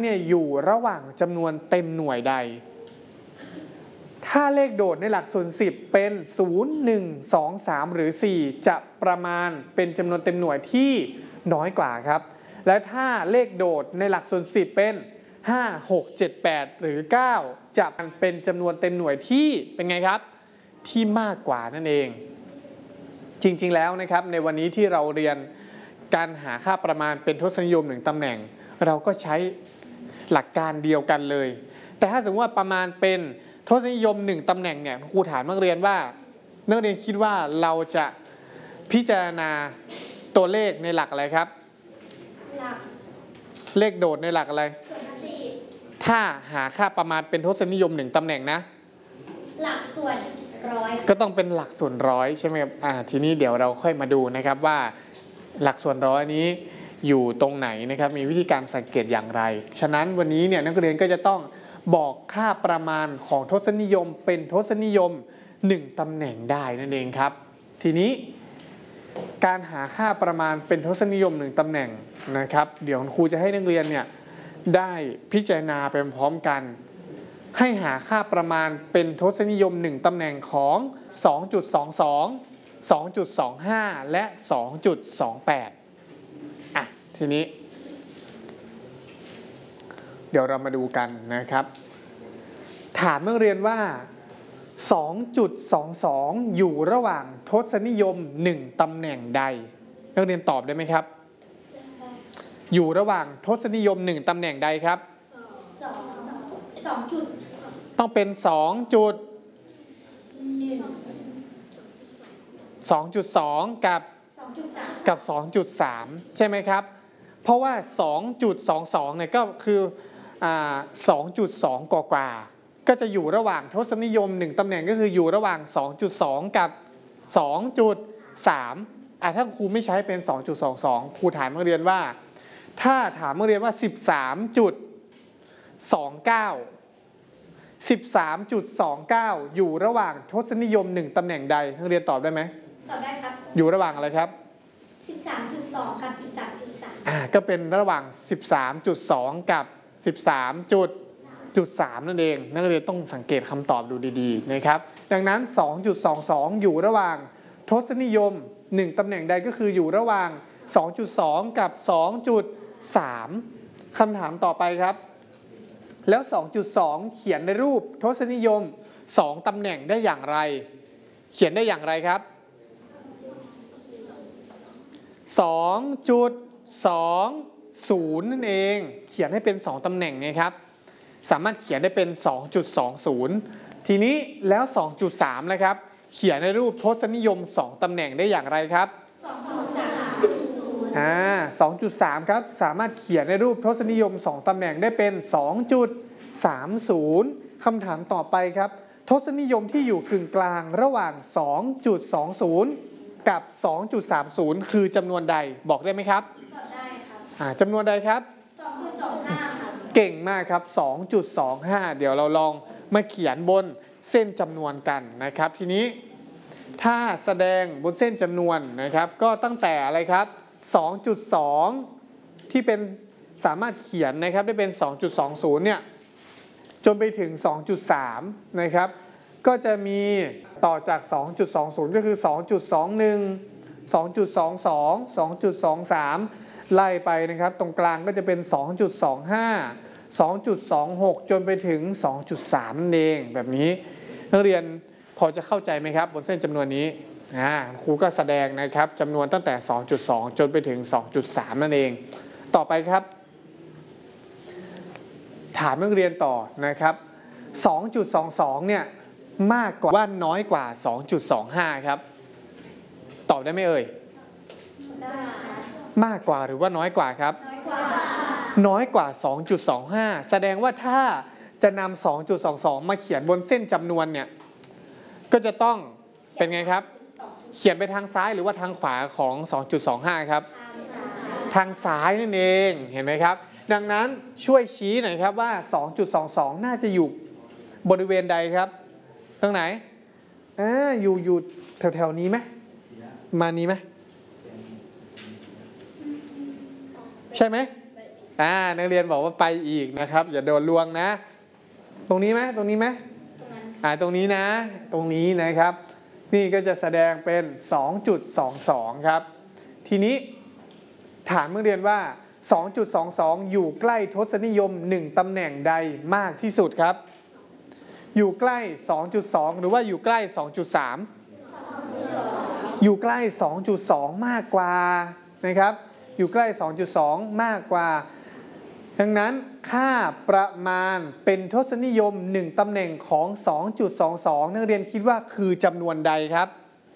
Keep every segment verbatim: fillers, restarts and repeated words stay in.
เนี่ยอยู่ระหว่างจำนวนเต็มหน่วยใดถ้าเลขโดดในหลักส่วนสิบเป็นศูนย์ หนึ่ง สอง สาม หรือสี่จะประมาณเป็นจำนวนเต็มหน่วยที่น้อยกว่าครับและถ้าเลขโดดในหลักส่วนสิบเป็นห้า หก เจ็ด แปด หรือเก้าจะเป็นจำนวนเต็มหน่วยที่เป็นไงครับที่มากกว่านั่นเองจริงๆแล้วนะครับในวันนี้ที่เราเรียนการหาค่าประมาณเป็นทศนิยมหนึ่งตำแหน่งเราก็ใช้หลักการเดียวกันเลยแต่ถ้าสมมติว่าประมาณเป็นทศนิยมหนึ่งตำแหน่งเนี่ยครูถามนักเรียนว่านักเรียนคิดว่าเราจะพิจารณาตัวเลขในหลักอะไรครับหลักเลขโดดในหลักอะไรถ้าหาค่าประมาณเป็นทศนิยมหนึ่งตำแหน่งนะหลักส่วนร้อยก็ต้องเป็นหลักส่วนร้อยใช่ไหมครับอ่าทีนี้เดี๋ยวเราค่อยมาดูนะครับว่าหลักส่วนร้อยนี้อยู่ตรงไหนนะครับมีวิธีการสังเกตอย่างไรฉะนั้นวันนี้เนี่ยนักเรียนก็จะต้องบอกค่าประมาณของทศนิยมเป็นทศนิยมหนึ่งตำแหน่งได้นั่นเองครับทีนี้การหาค่าประมาณเป็นทศนิยมหนึ่งตำแหน่งนะครับเดี๋ยวครูจะให้นักเรียนเนี่ยได้พิจารณาไปพร้อมกันให้หาค่าประมาณเป็นทศนิยมหนึ่งตำแหน่งของ สองจุดสองสอง สองจุดสองห้า และ สองจุดสองแปด อ่ะทีนี้เดี๋ยวเรามาดูกันนะครับถามนักเรียนว่า สองจุดสองสอง อยู่ระหว่างทศนิยมหนึ่งตำแหน่งใดนักเรียนตอบได้ไหมครับอยู่ระหว่างทศนิยมหนึ่งตำแหน่งใดครับสองจุดต้องเป็นสองจุดสองจุดสองกับกับ สองจุดสาม ใช่ไหมครับเพราะว่า สองจุดสองสอง เนี่ยก็คืออ่า สองจุดสอง กว่าๆก็จะอยู่ระหว่างทศนิยมหนึ่งตำแหน่งก็คืออยู่ระหว่าง สองจุดสอง กับ สองจุดสาม อ่ะถ้าครูไม่ใช้เป็น สองจุดสองสอง ครูถามนักเรียนว่าถ้าถามนักเรียนว่า สิบสามจุดสองเก้า สิบสามจุดสองเก้า อยู่ระหว่างทศนิยมหนึ่งตำแหน่งใดนักเรียนตอบได้ไหมตอบได้ครับอยู่ระหว่างอะไรครับสิบสามจุดสอง กับ สิบสามจุดสามอ่าก็เป็นระหว่าง สิบสามจุดสอง กับ สิบสามจุดสาม นั่นเองนักเรียนต้องสังเกตคำตอบดูดีๆนะครับดังนั้น สองจุดสองสอง อยู่ระหว่างทศนิยมหนึ่งตำแหน่งใดก็คืออยู่ระหว่าง สองจุดสอง กับ สองจุดสาม คำถามต่อไปครับแล้ว สองจุดสอง เขียนในรูปทศนิยมสองตำแหน่งได้อย่างไรเขียนได้อย่างไรครับ สองจุดสองศูนย์ นั่นเองเขียนให้เป็นสองตำแหน่งไงครับสามารถเขียนได้เป็น สองจุดสองศูนย์ ทีนี้แล้ว สองจุดสาม นะครับเขียนในรูปทศนิยมสองตำแหน่งได้อย่างไรครับอ่า สองจุดสาม ครับสามารถเขียนในรูปทศนิยมสองตำแหน่งได้เป็น สองจุดสามศูนย์ คำถามต่อไปครับทศนิยมที่อยู่กึ่งกลางระหว่าง สองจุดสองศูนย์ กับ สองจุดสามศูนย์ คือจำนวนใดบอกได้ไหมครับตอบได้ครับอ่าจำนวนใดครับสองจุดสองห้า ครับเก่งมากครับ สองจุดสองห้า เดี๋ยวเราลองมาเขียนบนเส้นจำนวนกันนะครับทีนี้ถ้าแสดงบนเส้นจำนวนนะครับก็ตั้งแต่อะไรครับ สองจุดสอง ที่เป็นสามารถเขียนนะครับได้เป็น สองจุดสองศูนย์ เนี่ยจนไปถึง สองจุดสาม นะครับก็จะมีต่อจาก สองจุดสองศูนย์ ก็คือ สองจุดสองหนึ่ง สองจุดสองสอง สองจุดสองสาม ไล่ไปนะครับตรงกลางก็จะเป็น สองจุดสองห้า สองจุดสองหก จนไปถึง สองจุดสาม นั่นเองแบบนี้นักเรียนพอจะเข้าใจไหมครับบนเส้นจำนวนนี้อ่าครูก็แสดงนะครับจำนวนตั้งแต่ สองจุดสอง จนไปถึง สองจุดสาม นั่นเองต่อไปครับถามนักเรียนต่อนะครับ สองจุดสองสอง เนี่ยมากกว่าว่าน้อยกว่า สองจุดสองห้า ครับตอบได้ไหมเอ่ยได้มากกว่าหรือว่าน้อยกว่าครับน้อยกว่าน้อยกว่า สองจุดสองห้า แสดงว่าถ้าจะนำ สองจุดสองสอง มาเขียนบนเส้นจำนวนเนี่ยก็จะต้องเป็นไงครับเขียนไปทางซ้ายหรือว่าทางขวาของ สองจุดสองห้า ครับทางซ้ายนั่นเองเห็นไหมครับดังนั้นช่วยชี้หน่อยครับว่า สองจุดสองสอง น่าจะอยู่บริเวณใดครับตรงไหนอ่าอยู่อยู่แถวๆนี้ไหมมานี้ไหมใช่ไหมอ่านักเรียนบอกว่าไปอีกนะครับอย่าโดนลวงนะตรงนี้ไหมตรงนี้ไหมตรงนั้นอ่าตรงนี้นะตรงนี้นะครับนี่ก็จะแสดงเป็น สองจุดสองสอง ครับทีนี้ถามนักเรียนว่า สองจุดสองสอง อยู่ใกล้ทศนิยมหนึ่งตำแหน่งใดมากที่สุดครับอยู่ใกล้ สองจุดสอง หรือว่าอยู่ใกล้ สองจุดสาม อยู่ใกล้ สองจุดสอง มากกว่านะครับอยู่ใกล้ สองจุดสอง มากกว่าดังนั้นค่าประมาณเป็นทศนิยมหนึ่งตำแหน่งของ สองจุดสองสอง นักเรียนคิดว่าคือจำนวนใดครับ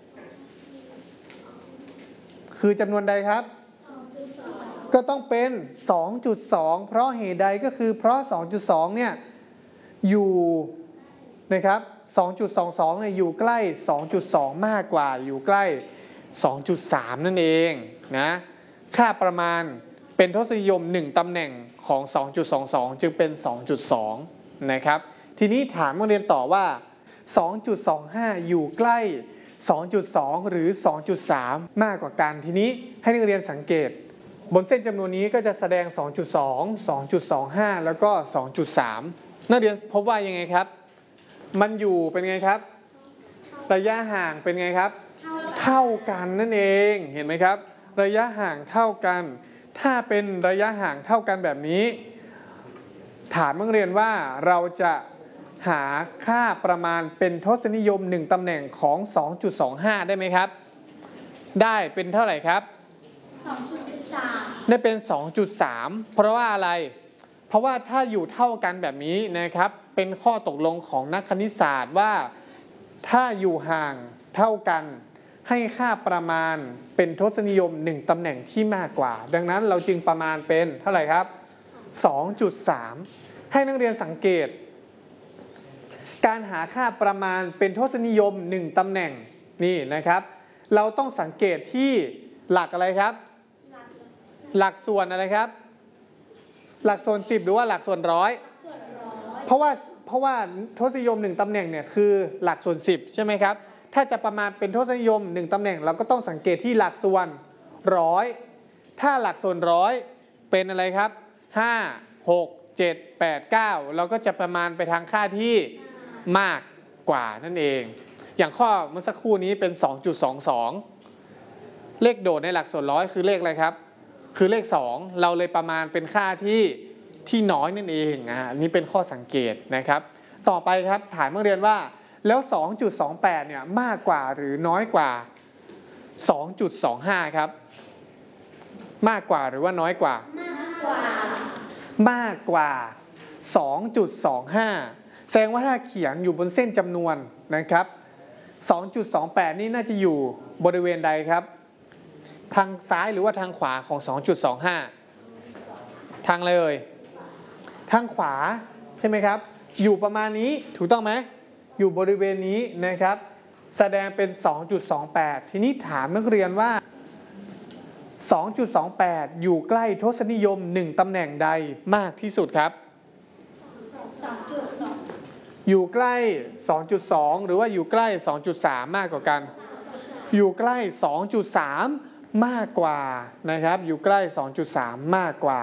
คือจำนวนใดครับก็ต้องเป็น สองจุดสอง เพราะเหตุใดก็คือเพราะ สองจุดสอง เนี่ยอยู่นะครับ สองจุดสองสอง เนี่ยอยู่ใกล้ สองจุดสอง มากกว่าอยู่ใกล้ สองจุดสาม นั่นเองนะค่าประมาณเป็นทศนิยมหนึ่งตำแหน่งของ สองจุดสองสอง จึงเป็น สองจุดสอง นะครับทีนี้ถามนักเรียนต่อว่า สองจุดสองห้า อยู่ใกล้ สองจุดสอง หรือ สองจุดสาม มากกว่ากันทีนี้ให้นักเรียนสังเกตบนเส้นจำนวนนี้ก็จะแสดง สองจุดสอง สองจุดสองห้า แล้วก็ สองจุดสาม นักเรียนพบว่ายังไงครับมันอยู่เป็นไงครับระยะห่างเป็นไงครับเท่ากันนั่นเองเห็นไหมครับระยะห่างเท่ากันถ้าเป็นระยะห่างเท่ากันแบบนี้ถามนักเรียนว่าเราจะหาค่าประมาณเป็นทศนิยมหนึ่งตำแหน่งของ สองจุดสองห้า ได้ไหมครับได้เป็นเท่าไหร่ครับสองจุดสามได้เป็น สองจุดสาม เพราะว่าอะไรเพราะว่าถ้าอยู่เท่ากันแบบนี้นะครับเป็นข้อตกลงของนักคณิตศาสตร์ว่าถ้าอยู่ห่างเท่ากันให้ค่าประมาณเป็นทศนิยมหนึ่งตำแหน่งที่มากกว่าดังนั้นเราจึงประมาณเป็นเท่าไหร่ครับ สองจุดสาม ให้นักเรียนสังเกตการหาค่าประมาณเป็นทศนิยมหนึ่งตำแหน่งนี่นะครับเราต้องสังเกตที่หลักอะไรครับหลักส่วนอะไรครับหลักส่วนสิบหรือว่าหลักส่วนร้อยเพราะว่าเพราะว่าทศนิยมหนึ่งตำแหน่งเนี่ยคือหลักส่วนสิบใช่ไหมครับถ้าจะประมาณเป็นทศนิยมหนึ่งตำแหน่งเราก็ต้องสังเกตที่หลักส่วนร้อยถ้าหลักส่วนร้อยเป็นอะไรครับห้า หก เจ็ด แปด เก้าเราก็จะประมาณไปทางค่าที่มากกว่านั่นเองอย่างข้อเมื่อสักครู่นี้เป็น สองจุดสองสอง เลขโดดในหลักส่วนร้อยคือเลขอะไรครับคือเลขสองเราเลยประมาณเป็นค่าที่ที่น้อยนั่นเองอ่านี่เป็นข้อสังเกตนะครับต่อไปครับถามนักเรียนว่าแล้ว สองจุดสองแปด เนี่ยมากกว่าหรือน้อยกว่า สองจุดสองห้า ครับมากกว่าหรือว่าน้อยกว่ามากกว่ามากกว่า สองจุดสองห้า แสดงว่าถ้าเขียนอยู่บนเส้นจำนวนนะครับ สองจุดสองแปด นี่น่าจะอยู่บริเวณใดครับทางซ้ายหรือว่าทางขวาของ สองจุดสองห้า ทางเลยทางขวาใช่ไหมครับอยู่ประมาณนี้ถูกต้องไหมอยู่บริเวณนี้นะครับแสดงเป็น สองจุดสองแปด ทีนี้ถามนักเรียนว่า สองจุดสองแปด อยู่ใกล้ทศนิยมหนึ่งตำแหน่งใดมากที่สุดครับสองจุดสองอยู่ใกล้ สองจุดสอง หรือว่าอยู่ใกล้ สองจุดสาม มากกว่ากันอยู่ใกล้ สองจุดสาม มากกว่านะครับอยู่ใกล้ สองจุดสาม มากกว่า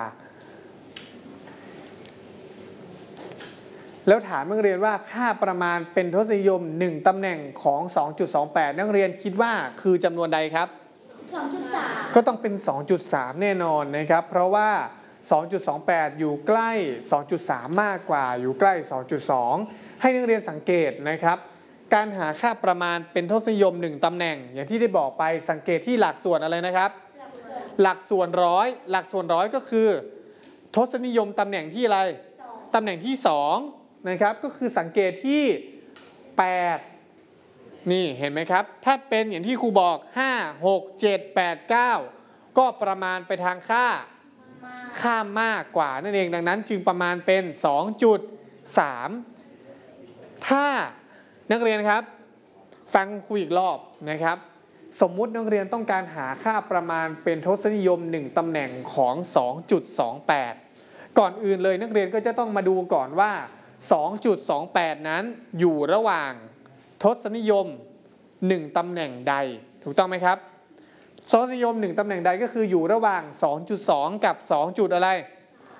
แล้วถามนักเรียนว่าค่าประมาณเป็นทศนิยมหนึ่งตำแหน่งของ สองจุดสองแปด นักเรียนคิดว่าคือจำนวนใดครับสองจุดสามก็ต้องเป็น สองจุดสาม แน่นอนนะครับเพราะว่า สองจุดสองแปด อยู่ใกล้ สองจุดสาม มากกว่าอยู่ใกล้ สองจุดสอง ให้นักเรียนสังเกตนะครับการหาค่าประมาณเป็นทศนิยมหนึ่งตำแหน่งอย่างที่ได้บอกไปสังเกตที่หลักส่วนอะไรนะครับหลักส่วนร้อยหลักส่วนร้อยก็คือทศนิยมตำแหน่งที่อะไรตำแหน่งที่สองนะครับก็คือสังเกตที่แปดนี่เห็นไหมครับถ้าเป็นอย่างที่ครูบอกห้า หก เจ็ด แปด เก้าก็ประมาณไปทางค่าค่ามากกว่านั่นเองดังนั้นจึงประมาณเป็น สองจุดสาม ถ้านักเรียนครับฟังครูอีกรอบนะครับสมมุตินักเรียนต้องการหาค่าประมาณเป็นทศนิยมหนึ่งตำแหน่งของ สองจุดสองแปด ก่อนอื่นเลยนักเรียนก็จะต้องมาดูก่อนว่า สองจุดสองแปด นั้นอยู่ระหว่างทศนิยมหนึ่งตำแหน่งใดถูกต้องไหมครับทศนิยมหนึ่งตำแหน่งใดก็คืออยู่ระหว่าง สองจุดสอง กับ สอง จุดอะไร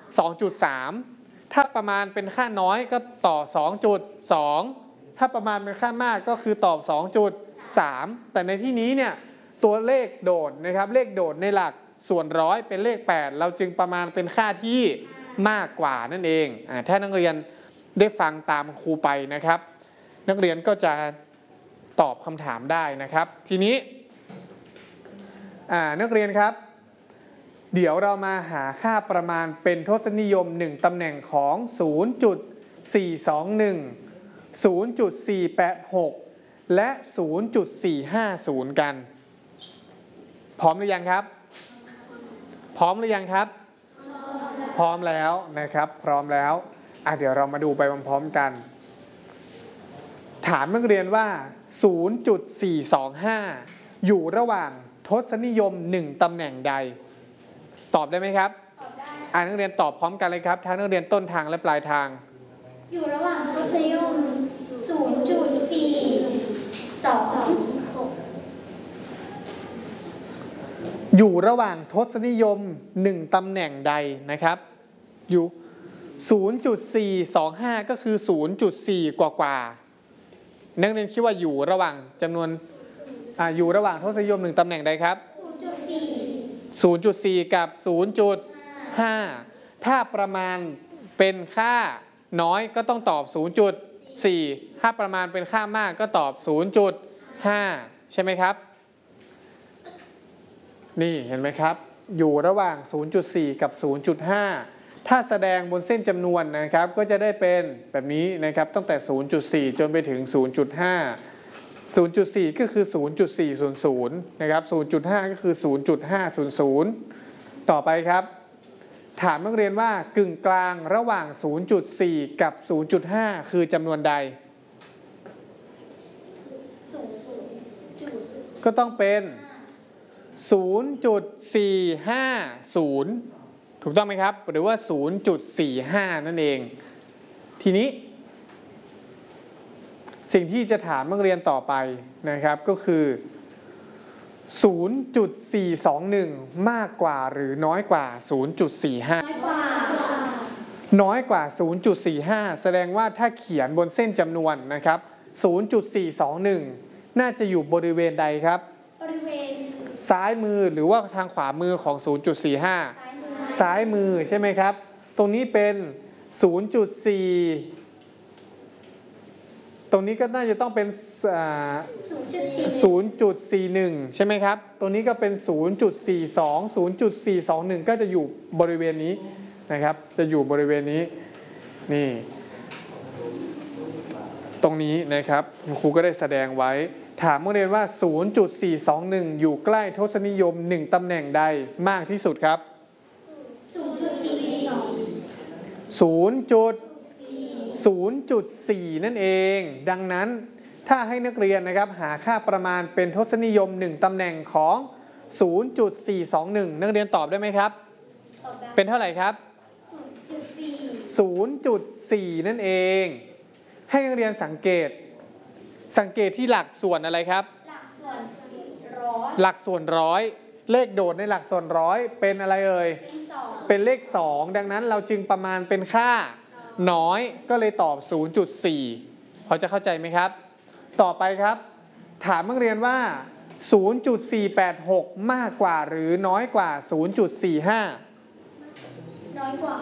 สองจุดสาม ถ้าประมาณเป็นค่าน้อยก็ต่อ สองจุดสอง ถ้าประมาณเป็นค่ามากก็คือตอบ สองจุดสาม แต่ในที่นี้เนี่ยตัวเลขโดดนะครับเลขโดดในหลักส่วนร้อยเป็นเลขแปดเราจึงประมาณเป็นค่าที่มากกว่านั่นเองอ่าถ้านักเรียนได้ฟังตามครูไปนะครับนักเรียนก็จะตอบคำถามได้นะครับ ทีนี้อ่านักเรียนครับเดี๋ยวเรามาหาค่าประมาณเป็นทศนิยมหนึ่งตำแหน่งของ ศูนย์จุดสี่สองหนึ่ง ศูนย์จุดสี่แปดหก และ ศูนย์จุดสี่ห้าศูนย์ กันพร้อมหรือยังครับพร้อมหรือยังครับพร้อมแล้วนะครับพร้อมแล้วอ่ะเดี๋ยวเรามาดูไปพร้อมๆกันถามนักเรียนว่า ศูนย์จุดสี่สองห้า อยู่ระหว่างทศนิยมหนึ่งตำแหน่งใดตอบได้ไหมครับตอบได้อ่านักเรียนตอบพร้อมกันเลยครับทั้งนักเรียนต้นทางและปลายทางอยู่ระหว่างทศนิยม ศูนย์จุดสี่สองหกอยู่ระหว่างทศนิยมหนึ่งตำแหน่งใดนะครับอยู่ ศูนย์จุดสี่สองห้า ก็คือ ศูนย์จุดสี่ กว่ากว่านักเรียนคิดว่าอยู่ระหว่างจำนวนอ่าอยู่ระหว่างทศนิยมหนึ่งตำแหน่งใดครับศูนย์จุดสี่ศูนย์จุดสี่ กับ ศูนย์จุดห้า ถ้าประมาณเป็นค่าน้อยก็ต้องตอบ ศูนย์จุดสี่ ถ้าประมาณเป็นค่ามากก็ตอบ ศูนย์จุดห้า ใช่ไหมครับนี่เห็นไหมครับอยู่ระหว่าง ศูนย์จุดสี่ กับ ศูนย์จุดห้า ถ้าแสดงบนเส้นจำนวนนะครับก็จะได้เป็นแบบนี้นะครับตั้งแต่ ศูนย์จุดสี่ จนไปถึง ศูนย์จุดห้า ศูนย์จุดสี่ ก็คือ ศูนย์จุดสี่ศูนย์ศูนย์ นะครับ ศูนย์จุดห้า ก็คือ ศูนย์จุดห้าศูนย์ศูนย์ ต่อไปครับถามนักเรียนว่ากึ่งกลางระหว่าง ศูนย์จุดสี่ กับ ศูนย์จุดห้า คือจำนวนใดก็ต้องเป็น ศูนย์จุดสี่ห้าศูนย์ ถูกต้องไหมครับหรือว่า ศูนย์จุดสี่ห้า นั่นเองทีนี้สิ่งที่จะถามนักเรียนต่อไปนะครับก็คือ ศูนย์จุดสี่สองหนึ่ง มากกว่าหรือน้อยกว่า ศูนย์จุดสี่ห้าน้อยกว่าน้อยกว่า ศูนย์จุดสี่ห้า แสดงว่าถ้าเขียนบนเส้นจำนวนนะครับ ศูนย์จุดสี่สองหนึ่ง น่าจะอยู่บริเวณใดครับบริเวณซ้ายมือหรือว่าทางขวามือของ ศูนย์จุดสี่ห้า ซ้ายมือใช่ไหมครับตรงนี้เป็น ศูนย์จุดสี่ ตรงนี้ก็น่าจะต้องเป็น ศูนย์จุดสี่หนึ่ง ใช่ไหมครับตรงนี้ก็เป็น ศูนย์จุดสี่สอง ศูนย์จุดสี่สองหนึ่ง ก็จะอยู่บริเวณนี้นะครับจะอยู่บริเวณนี้นี่ตรงนี้นะครับครูก็ได้แสดงไว้ถามนักเรียนว่า ศูนย์จุดสี่สองหนึ่ง อยู่ใกล้ทศนิยมหนึ่งตำแหน่งใดมากที่สุดครับศูนย์จุดสี่สองศูนย์จุดสี่ นั่นเองดังนั้นถ้าให้นักเรียนนะครับหาค่าประมาณเป็นทศนิยมหนึ่งตำแหน่งของ ศูนย์จุดสี่สองหนึ่ง นักเรียนตอบได้ไหมครับตอบได้เป็นเท่าไหร่ครับ ศูนย์จุดสี่ นั่นเองให้นักเรียนสังเกตสังเกตที่หลักส่วนอะไรครับหลักส่วนร้อยหลักส่วนร้อยเลขโดดในหลักส่วนร้อยเป็นอะไรเอ่ยเป็นเลขสองดังนั้นเราจึงประมาณเป็นค่าน้อยก็เลยตอบ ศูนย์จุดสี่ พอจะเข้าใจไหมครับต่อไปครับถามนักเรียนว่า ศูนย์จุดสี่แปดหก มากกว่าหรือน้อยกว่า ศูนย์จุดสี่ห้าน้อยกว่า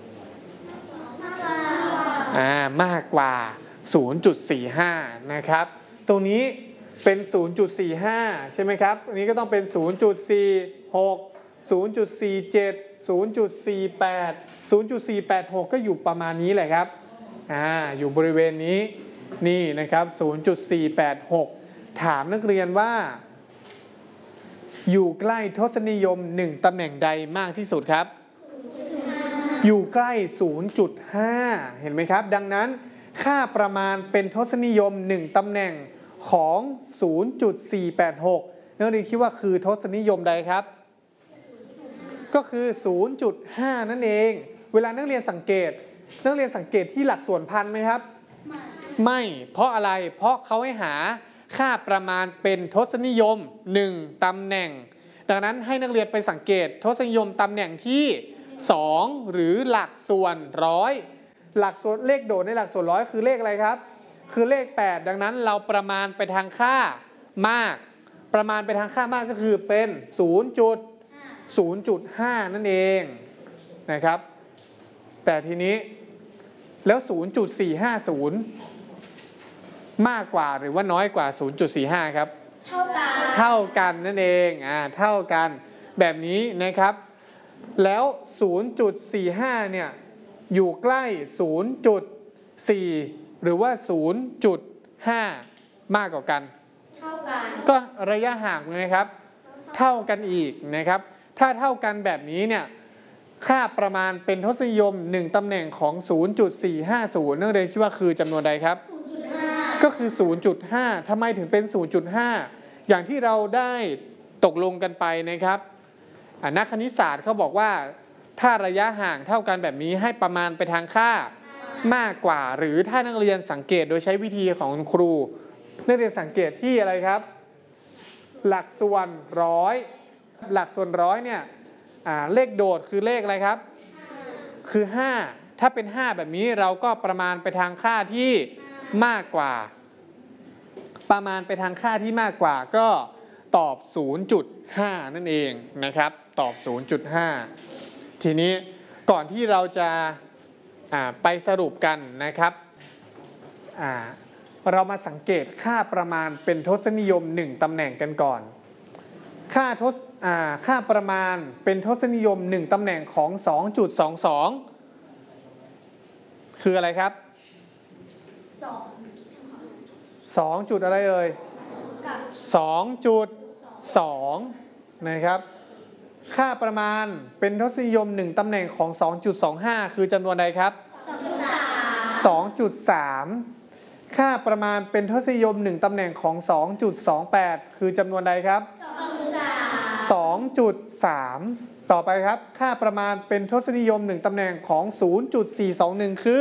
อ่ามากกว่า ศูนย์จุดสี่ห้า นะครับตรงนี้เป็น ศูนย์จุดสี่ห้า ใช่ไหมครับอันนี้ก็ต้องเป็น ศูนย์จุดสี่หก ศูนย์จุดสี่เจ็ด ศูนย์จุดสี่แปด ศูนย์จุดสี่แปดหก ก็อยู่ประมาณนี้แหละครับอ่าอยู่บริเวณนี้นี่นะครับ ศูนย์จุดสี่แปดหก ถามนักเรียนว่าอยู่ใกล้ทศนิยมหนึ่งตำแหน่งใดมากที่สุดครับอยู่ใกล้ ศูนย์จุดห้า เห็นไหมครับดังนั้นค่าประมาณเป็นทศนิยมหนึ่งตำแหน่งของ ศูนย์จุดสี่แปดหก นักเรียนคิดว่าคือทศนิยมใดครับก็คือ ศูนย์จุดห้า นั่นเองเวลานักเรียนสังเกตนักเรียนสังเกตที่หลักส่วนพันไหมครับไม่เพราะอะไรเพราะเขาให้หาค่าประมาณเป็นทศนิยมหนึ่งตำแหน่งดังนั้นให้นักเรียนไปสังเกตทศนิยมตำแหน่งที่สองหรือหลักส่วนร้อยหลักส่วนเลขโดดในหลักส่วนร้อยคือเลขอะไรครับคือเลขแปดดังนั้นเราประมาณไปทางค่ามากประมาณไปทางค่ามากก็คือเป็น ศูนย์จุดศูนย์ห้า นั่นเองนะครับแต่ทีนี้แล้ว ศูนย์จุดสี่ห้าศูนย์ มากกว่าหรือว่าน้อยกว่า ศูนย์จุดสี่ห้า ครับเท่ากันเท่ากันนั่นเองอ่าเท่ากันแบบนี้นะครับแล้ว ศูนย์จุดสี่ห้า เนี่ยอยู่ใกล้ ศูนย์จุดสี่ หรือว่า ศูนย์จุดห้า มากกว่ากันเท่ากันก็ระยะห่างไงครับเท่ากันอีกนะครับถ้าเท่ากันแบบนี้เนี่ยค่าประมาณเป็นทศนิยมหนึ่งตำแหน่งของ ศูนย์จุดสี่ห้าศูนย์ นักเรียนคิดว่าคือจำนวนใดครับศูนย์จุดห้าก็คือ ศูนย์จุดห้า ทำไมถึงเป็น ศูนย์จุดห้า อย่างที่เราได้ตกลงกันไปนะครับนักคณิตศาสตร์เขาบอกว่าถ้าระยะห่างเท่ากันแบบนี้ให้ประมาณไปทางค่ามากกว่าหรือถ้านักเรียนสังเกตโดยใช้วิธีของครูนักเรียนสังเกตที่อะไรครับหลักส่วนร้อยหลักส่วนร้อยเนี่ยเลขโดดคือเลขอะไรครับคือห้าถ้าเป็นห้าแบบนี้เราก็ประมาณไปทางค่าที่มากกว่าประมาณไปทางค่าที่มากกว่าก็ตอบ ศูนย์จุดห้า นั่นเองนะครับตอบ ศูนย์จุดห้า ทีนี้ก่อนที่เราจะไปสรุปกันนะครับเรามาสังเกตค่าประมาณเป็นทศนิยมหนึ่งตำแหน่งกันก่อนค่าทศค่าประมาณเป็นทศนิยมหนึ่งตำแหน่งของ สองจุดสองสอง คืออะไรครับสองจุดอะไรเอ่ยสองจุดสองนะครับค่าประมาณเป็นทศนิยมหนึ่งตำแหน่งของ สองจุดสองห้า คือจำนวนใดครับ สองจุดสาม ค่าประมาณเป็นทศนิยมหนึ่งตำแหน่งของ สองจุดสองแปด คือจำนวนใดครับ สองจุดสาม ต่อไปครับค่าประมาณเป็นทศนิยมหนึ่งตำแหน่งของ ศูนย์จุดสี่สองหนึ่ง คือ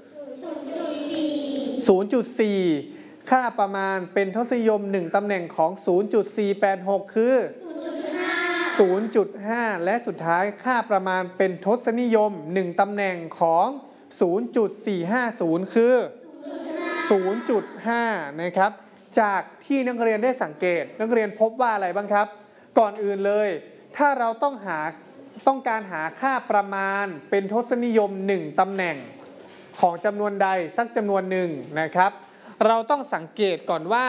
ศูนย์จุดสี่ ค่าประมาณเป็นทศนิยมหนึ่งตำแหน่งของ ศูนย์จุดสี่แปดหก คือ ศูนย์จุดห้า และสุดท้ายค่าประมาณเป็นทศนิยมหนึ่งตำแหน่งของ ศูนย์จุดสี่ห้าศูนย์ คือ ศูนย์จุดห้า นะครับจากที่นักเรียนได้สังเกตนักเรียนพบว่าอะไรบ้างครับก่อนอื่นเลยถ้าเราต้องหาต้องการหาค่าประมาณเป็นทศนิยมหนึ่งตำแหน่งของจำนวนใดสักจำนวนหนึ่งนะครับเราต้องสังเกตก่อนว่า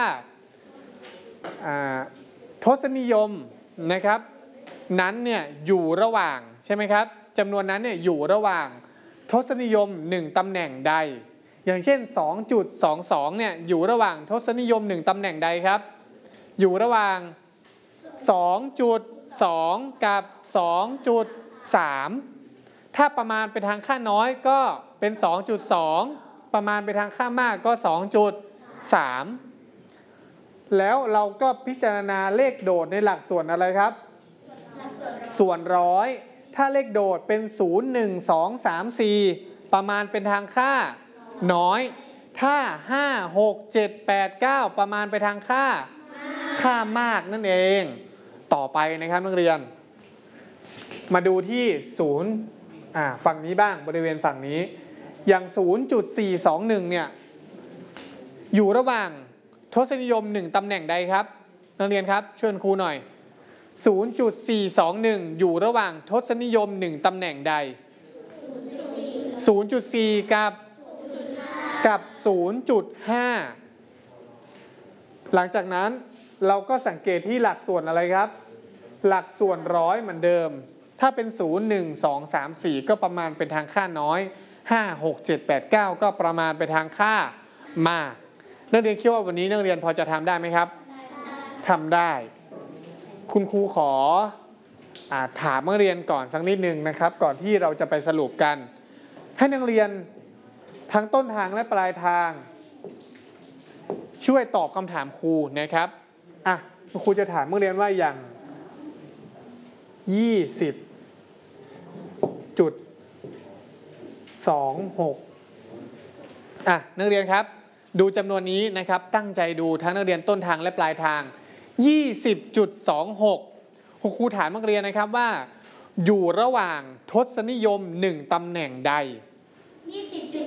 ทศนิยมนะครับนั้นเนี่ยอยู่ระหว่างใช่ไหมครับจำนวนนั้นเนี่ยอยู่ระหว่างทศนิยมหนึ่งตำแหน่งใดอย่างเช่น สองจุดสองสอง เนี่ยอยู่ระหว่างทศนิยมหนึ่งตำแหน่งใดครับอยู่ระหว่าง สองจุดสอง กับ สองจุดสาม ถ้าประมาณไปทางค่าน้อยก็เป็น สองจุดสอง ประมาณไปทางค่ามากก็ สองจุดสาม แล้วเราก็พิจารณาเลขโดดในหลักส่วนอะไรครับส่วนร้อยถ้าเลขโดดเป็น ศูนย์ หนึ่ง สอง สาม สี่ ประมาณเป็นทางค่าน้อยถ้า ห้า หก เจ็ด แปด เก้า ประมาณไปทางค่าค่ามากนั่นเองต่อไปนะครับนักเรียนมาดูที่ศูนย์อ่าฝั่งนี้บ้างบริเวณฝั่งนี้อย่าง ศูนย์จุดสี่สองหนึ่ง เนี่ยอยู่ระหว่างทศนิยมหนึ่งตำแหน่งใดครับนักเรียนครับช่วยครูหน่อย ศูนย์จุดสี่สองหนึ่ง อยู่ระหว่างทศนิยมหนึ่งตำแหน่งใด ศูนย์จุดสี่ กับกับ ศูนย์จุดห้า หลังจากนั้นเราก็สังเกตที่หลักส่วนอะไรครับหลักส่วนร้อยเหมือนเดิมถ้าเป็น ศูนย์ หนึ่ง สอง สาม สี่ ก็ประมาณเป็นทางค่าน้อยห้า หก เจ็ด แปด เก้าก็ประมาณไปทางค่ามากนักเรียนคิดว่าวันนี้นักเรียนพอจะทำได้ไหมครับทำได้คุณครูขออ่าถามนักเรียนก่อนสักนิดนึงนะครับก่อนที่เราจะไปสรุปกันให้นักเรียนทั้งต้นทางและปลายทางช่วยตอบคำถามครูนะครับอ่ะครูจะถามนักเรียนว่าอย่างยี่สิบจุดสองหกอ่ะนักเรียนครับดูจำนวนนี้นะครับตั้งใจดูทั้งนักเรียนต้นทางและปลายทาง ยี่สิบจุดสองหก ครูถามนักเรียนนะครับว่าอยู่ระหว่างทศนิยมหนึ่งตำแหน่งใด